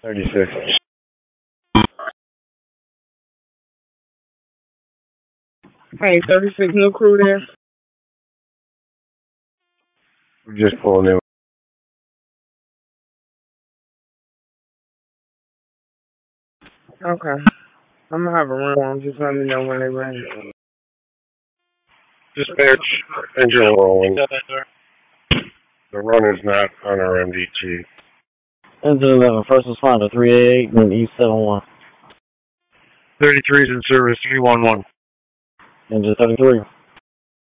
36. Hey, 36, new crew there? I'm just pulling in. Okay. I'm gonna have a run. Just let me know when they're ready. Dispatch, engine rolling. The runner's not on our MDT. Engine 11, first responder, 388 and East 71. 33's in service, 311. Engine 33.